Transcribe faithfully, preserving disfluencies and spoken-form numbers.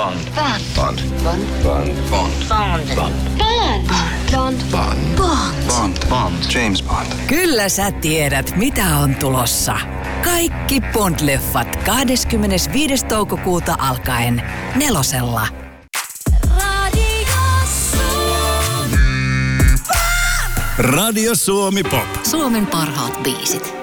Bond. Bond. Bond. Bond. Bond. Bond. Bond. Bond. Bond. Bond. Bond. Bond. Bond. James Bond. Kyllä sä tiedät, mitä on tulossa. Kaikki Bond-leffat kahdeskymmenesviides toukokuuta alkaen Nelosella. Radio Suomi Pop. Suomen parhaat biisit.